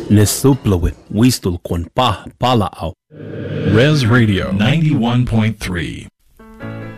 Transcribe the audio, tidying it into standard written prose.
Nesuplawit, Wistul Kon Pa Palao. Res Radio 91.3.